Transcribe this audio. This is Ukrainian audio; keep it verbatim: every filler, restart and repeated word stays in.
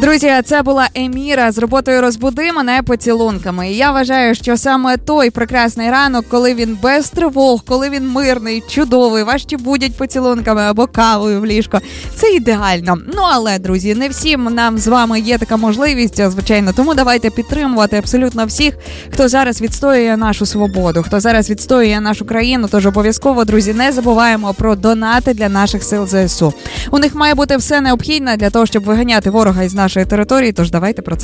Друзі, це була Еміра з роботою «Розбуди мене поцілунками». І я вважаю, що саме той прекрасний ранок, коли він без тривог, коли він мирний, чудовий, вас чи будять поцілунками або кавою в ліжко, це ідеально. Ну, але, друзі, не всім нам з вами є така можливість, звичайно, тому давайте підтримувати абсолютно всіх, хто зараз відстоює нашу свободу, хто зараз відстоює нашу країну, тож обов'язково, друзі, не забуваємо про донати для наших сил зе ес у. У них має бути все необхідне для того, щоб виганяти ворога із нашої території, тож давайте про це